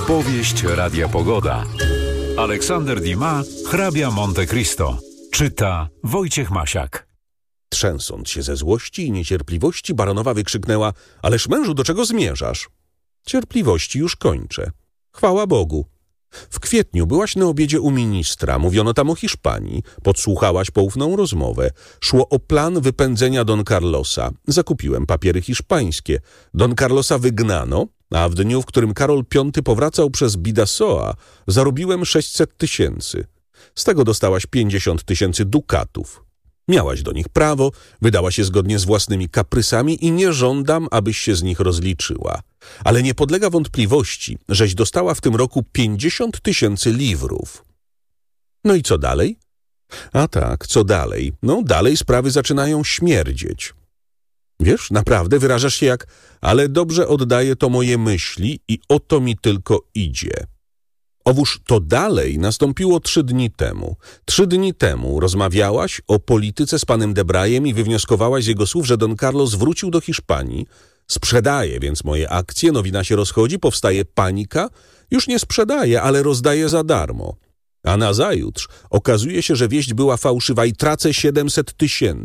Powieść Radia Pogoda. Aleksander Dumas, Hrabia Monte Cristo. Czyta Wojciech Masiak. Trzęsąc się ze złości i niecierpliwości, baronowa wykrzyknęła: „Ależ mężu, do czego zmierzasz?” „Cierpliwości już kończę. Chwała Bogu. W kwietniu byłaś na obiedzie u ministra, mówiono tam o Hiszpanii, podsłuchałaś poufną rozmowę. Szło o plan wypędzenia Don Carlosa. Zakupiłem papiery hiszpańskie. Don Carlosa wygnano, a w dniu, w którym Karol V powracał przez Bidassoa, zarobiłem 600 000. Z tego dostałaś 50 000 dukatów. Miałaś do nich prawo, wydałaś je zgodnie z własnymi kaprysami i nie żądam, abyś się z nich rozliczyła. Ale nie podlega wątpliwości, żeś dostała w tym roku 50 000 liwrów. No i co dalej? A tak, co dalej? No dalej sprawy zaczynają śmierdzieć. Wiesz, naprawdę wyrażasz się jak: ale dobrze oddaję to moje myśli i o to mi tylko idzie. Owóż to dalej nastąpiło 3 dni temu. 3 dni temu rozmawiałaś o polityce z panem Debrajem i wywnioskowałaś z jego słów, że Don Carlos wrócił do Hiszpanii. Sprzedaje więc moje akcje, nowina się rozchodzi, powstaje panika. Już nie sprzedaje, ale rozdaje za darmo. A nazajutrz okazuje się, że wieść była fałszywa i tracę 700 000.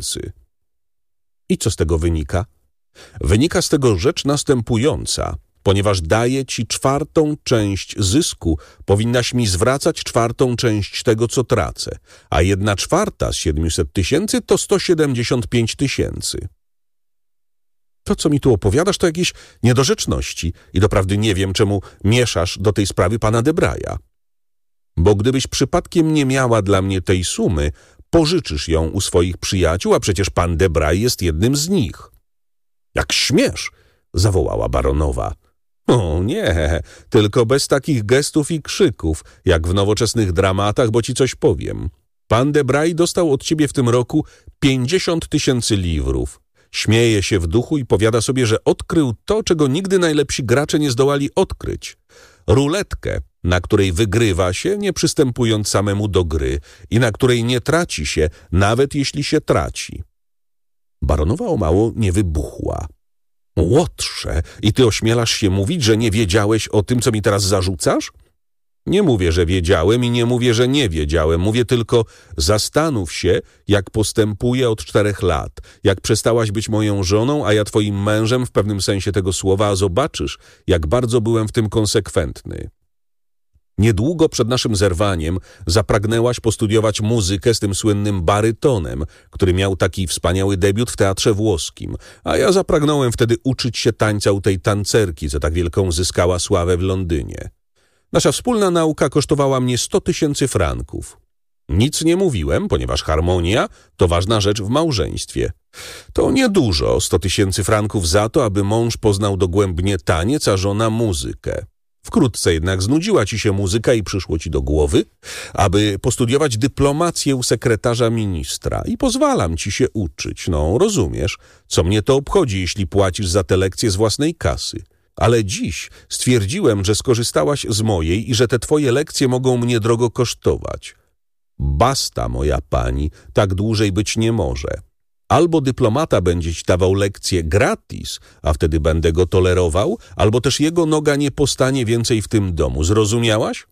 I co z tego wynika? Wynika z tego rzecz następująca. Ponieważ daję ci 1/4 część zysku, powinnaś mi zwracać 1/4 część tego, co tracę, a 1/4 z 700 000 to 175 000. To, co mi tu opowiadasz, to jakieś niedorzeczności i doprawdy nie wiem, czemu mieszasz do tej sprawy pana Debraja. Bo gdybyś przypadkiem nie miała dla mnie tej sumy, pożyczysz ją u swoich przyjaciół, a przecież pan Debraj jest jednym z nich. Jak śmiesz, zawołała baronowa. O nie, tylko bez takich gestów i krzyków, jak w nowoczesnych dramatach, bo ci coś powiem. Pan Debray dostał od ciebie w tym roku 50 000 liwrów. Śmieje się w duchu i powiada sobie, że odkrył to, czego nigdy najlepsi gracze nie zdołali odkryć. Ruletkę, na której wygrywa się, nie przystępując samemu do gry i na której nie traci się, nawet jeśli się traci. Baronowa o mało nie wybuchła. Łotrze, i ty ośmielasz się mówić, że nie wiedziałeś o tym, co mi teraz zarzucasz? Nie mówię, że wiedziałem i nie mówię, że nie wiedziałem. Mówię tylko: zastanów się, jak postępuję od 4 lat. Jak przestałaś być moją żoną, a ja twoim mężem w pewnym sensie tego słowa, a zobaczysz, jak bardzo byłem w tym konsekwentny. Niedługo przed naszym zerwaniem zapragnęłaś postudiować muzykę z tym słynnym barytonem, który miał taki wspaniały debiut w teatrze włoskim, a ja zapragnąłem wtedy uczyć się tańca u tej tancerki, co tak wielką zyskała sławę w Londynie. Nasza wspólna nauka kosztowała mnie 100 000 franków. Nic nie mówiłem, ponieważ harmonia to ważna rzecz w małżeństwie. To niedużo, 100 000 franków za to, aby mąż poznał dogłębnie taniec, a żona muzykę. Wkrótce jednak znudziła ci się muzyka i przyszło ci do głowy, aby postudiować dyplomację u sekretarza ministra i pozwalam ci się uczyć. No, rozumiesz, co mnie to obchodzi, jeśli płacisz za te lekcje z własnej kasy. Ale dziś stwierdziłem, że skorzystałaś z mojej i że te twoje lekcje mogą mnie drogo kosztować. Basta, moja pani, tak dłużej być nie może. Albo dyplomata będzie ci dawał lekcje gratis, a wtedy będę go tolerował, albo też jego noga nie postanie więcej w tym domu. Zrozumiałaś?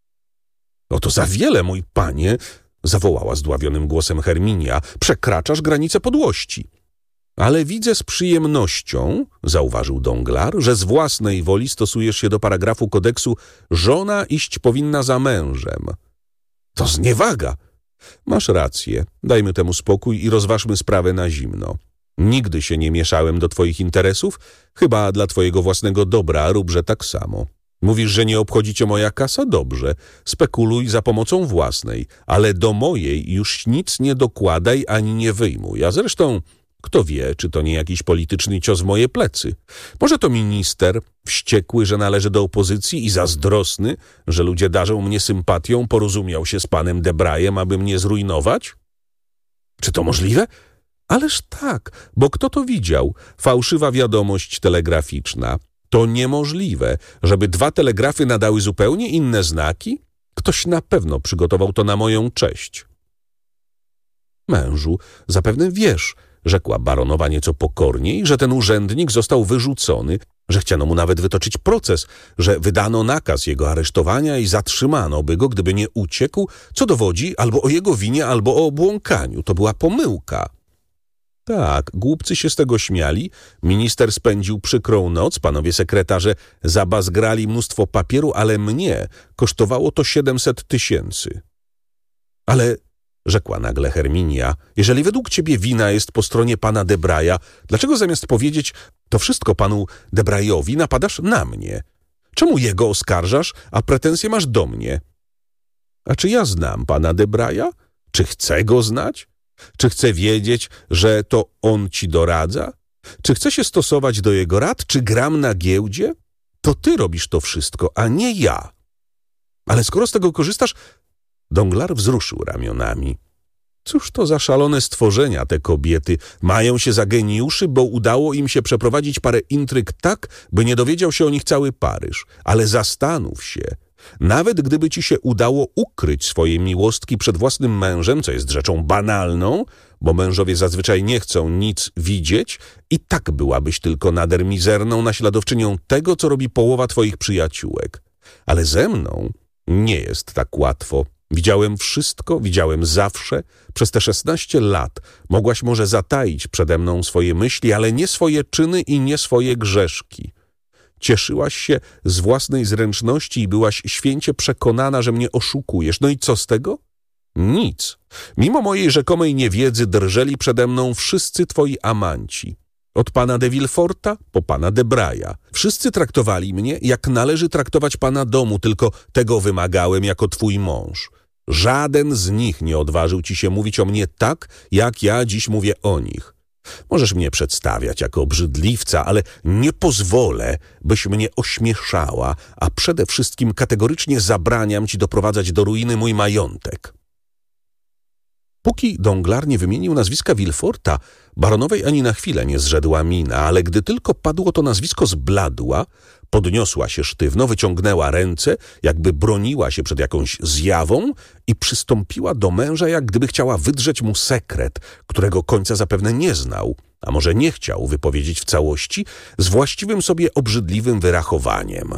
Oto za wiele, mój panie, zawołała zdławionym głosem Herminia. Przekraczasz granicę podłości. Ale widzę z przyjemnością, zauważył Danglars, że z własnej woli stosujesz się do paragrafu kodeksu: żona iść powinna za mężem. To zniewaga. Masz rację, dajmy temu spokój i rozważmy sprawę na zimno. Nigdy się nie mieszałem do twoich interesów, chyba dla twojego własnego dobra róbże tak samo. Mówisz, że nie obchodzi cię moja kasa? Dobrze, spekuluj za pomocą własnej, ale do mojej już nic nie dokładaj ani nie wyjmuj, a zresztą kto wie, czy to nie jakiś polityczny cios w moje plecy. Może to minister, wściekły, że należy do opozycji i zazdrosny, że ludzie darzą mnie sympatią, porozumiał się z panem Debrayem, aby mnie zrujnować? Czy to możliwe? Ależ tak, bo kto to widział? Fałszywa wiadomość telegraficzna. To niemożliwe, żeby 2 telegrafy nadały zupełnie inne znaki? Ktoś na pewno przygotował to na moją cześć. Mężu, zapewne wiesz, rzekła baronowa nieco pokorniej, że ten urzędnik został wyrzucony że chciano mu nawet wytoczyć proces, że wydano nakaz jego aresztowania i zatrzymano by go, gdyby nie uciekł, co dowodzi albo o jego winie, albo o obłąkaniu. To była pomyłka. Tak, głupcy się z tego śmiali, minister spędził przykrą noc, panowie sekretarze zabazgrali mnóstwo papieru, ale mnie kosztowało to 700 000. Ale, rzekła nagle Herminia, jeżeli według ciebie wina jest po stronie pana Debraya, dlaczego zamiast powiedzieć to wszystko panu Debrayowi napadasz na mnie? Czemu jego oskarżasz, a pretensje masz do mnie? A czy ja znam pana Debraya? Czy chcę go znać? Czy chcę wiedzieć, że to on ci doradza? Czy chcę się stosować do jego rad? Czy gram na giełdzie? To ty robisz to wszystko, a nie ja. Ale skoro z tego korzystasz... Danglars wzruszył ramionami. Cóż to za szalone stworzenia te kobiety. Mają się za geniuszy, bo udało im się przeprowadzić parę intryg tak, by nie dowiedział się o nich cały Paryż. Ale zastanów się. Nawet gdyby ci się udało ukryć swoje miłostki przed własnym mężem, co jest rzeczą banalną, bo mężowie zazwyczaj nie chcą nic widzieć, i tak byłabyś tylko nader mizerną naśladowczynią tego, co robi połowa twoich przyjaciółek. Ale ze mną nie jest tak łatwo. Widziałem wszystko, widziałem zawsze. Przez te 16 lat mogłaś może zataić przede mną swoje myśli, ale nie swoje czyny i nie swoje grzeszki. Cieszyłaś się z własnej zręczności i byłaś święcie przekonana, że mnie oszukujesz. No i co z tego? Nic. Mimo mojej rzekomej niewiedzy drżeli przede mną wszyscy twoi amanci. Od pana de Villeforta po pana Debraya. Wszyscy traktowali mnie, jak należy traktować pana domu, tylko tego wymagałem jako twój mąż. Żaden z nich nie odważył ci się mówić o mnie tak, jak ja dziś mówię o nich. Możesz mnie przedstawiać jako obrzydliwca, ale nie pozwolę, byś mnie ośmieszała, a przede wszystkim kategorycznie zabraniam ci doprowadzać do ruiny mój majątek. Póki Danglars nie wymienił nazwiska Villeforta, baronowej ani na chwilę nie zrzedła mina, ale gdy tylko padło to nazwisko, zbladła, podniosła się sztywno, wyciągnęła ręce, jakby broniła się przed jakąś zjawą i przystąpiła do męża, jak gdyby chciała wydrzeć mu sekret, którego końca zapewne nie znał, a może nie chciał wypowiedzieć w całości, z właściwym sobie obrzydliwym wyrachowaniem.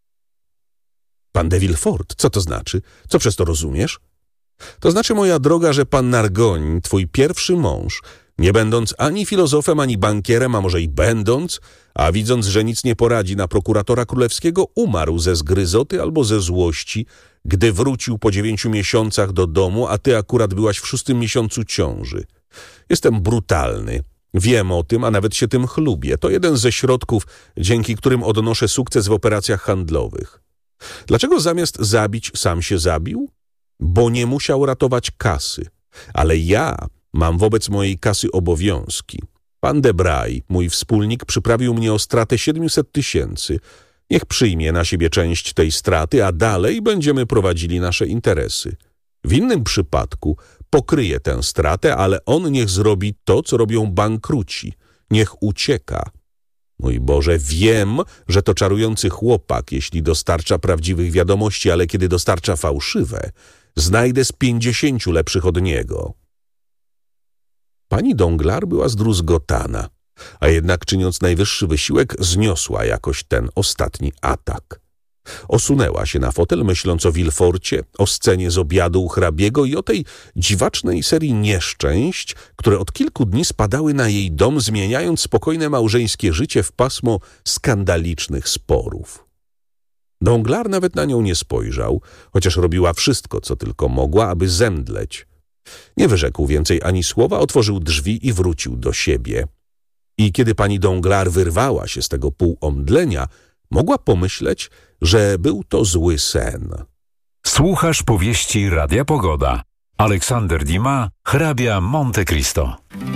Pan de Villefort, co to znaczy? Co przez to rozumiesz? To znaczy, moja droga, że pan Nargoni, twój pierwszy mąż, nie będąc ani filozofem, ani bankierem, a może i będąc, a widząc, że nic nie poradzi na prokuratora królewskiego, umarł ze zgryzoty albo ze złości, gdy wrócił po 9 miesiącach do domu, a ty akurat byłaś w 6. miesiącu ciąży. Jestem brutalny. Wiem o tym, a nawet się tym chlubię. To jeden ze środków, dzięki którym odnoszę sukces w operacjach handlowych. Dlaczego zamiast zabić, sam się zabił? Bo nie musiał ratować kasy. Ale ja mam wobec mojej kasy obowiązki. Pan Debray, mój wspólnik, przyprawił mnie o stratę 700 000. Niech przyjmie na siebie część tej straty, a dalej będziemy prowadzili nasze interesy. W innym przypadku pokryje tę stratę, ale on niech zrobi to, co robią bankruci. Niech ucieka. Mój Boże, wiem, że to czarujący chłopak, jeśli dostarcza prawdziwych wiadomości, ale kiedy dostarcza fałszywe, znajdę z 50 lepszych od niego. Pani Danglars była zdruzgotana, a jednak czyniąc najwyższy wysiłek, zniosła jakoś ten ostatni atak. Osunęła się na fotel, myśląc o Villeforcie, o scenie z obiadu u hrabiego i o tej dziwacznej serii nieszczęść, które od kilku dni spadały na jej dom, zmieniając spokojne małżeńskie życie w pasmo skandalicznych sporów. Danglars nawet na nią nie spojrzał, chociaż robiła wszystko, co tylko mogła, aby zemdleć. Nie wyrzekł więcej ani słowa, otworzył drzwi i wrócił do siebie. I kiedy pani Danglars wyrwała się z tego półomdlenia, mogła pomyśleć, że był to zły sen. Słuchasz powieści Radia Pogoda. Aleksander Dumas, hrabia Monte Cristo.